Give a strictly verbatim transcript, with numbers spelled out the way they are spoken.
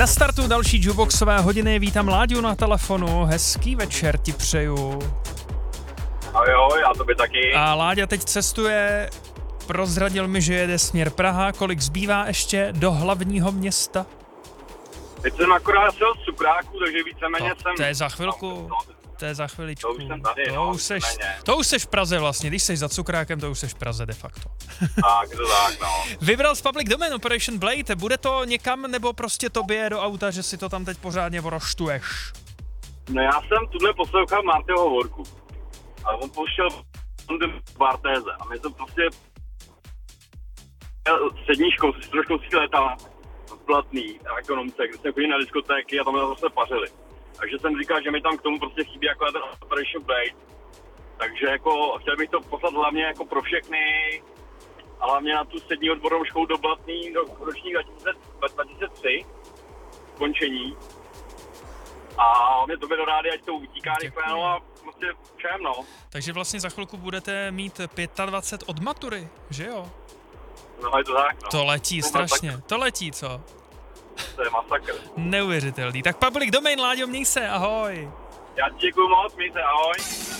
Na startu další jukeboxové hodiny, vítám Láďu na telefonu, hezký večer ti přeju. A jo, já to by taky. A Láďa teď cestuje, prozradil mi, že jede směr Praha, kolik zbývá ještě do hlavního města? Teď jsem akorát šel z cukráku, takže víceméně to, jsem... To je za chvilku, to je za chviličku. To už jsem tady, to, no, už seš, to už seš v Praze vlastně, když seš za cukrákem, to už seš v Praze de facto. Tak, to tak, no. Vybral z Public Domain Operation Blade, bude to někam nebo prostě tobě do auta, že si to tam teď pořádně voroštuješ? No já jsem tuhle poslouchal Martyho hovorku. A on pouštěl v Bartéze. A my to prostě... Střední škol, středoškolský léta, platný, na ekonomce, kde jsme chodili na diskotéky a tam jsme zase pařili. Takže jsem říkal, že mi tam k tomu prostě chybí jako ten Operation Blade. Takže jako chtěl bych to poslat hlavně jako pro všechny, a hlavně na tu střední odbornou školu do Blatný do ročník dva tisíce tři, končení. A hlavně to by do rády, ať to utíká rychle, no a prostě všem, no. Takže vlastně za chvilku budete mít dvacet pět od matury, že jo? No je to tak, no. To letí to strašně, masakr. to letí, co? To je masakr. Neuvěřitelný. Tak Public Domain, Láďo, měj se, ahoj. Já ti děkuju moc, měj se, ahoj.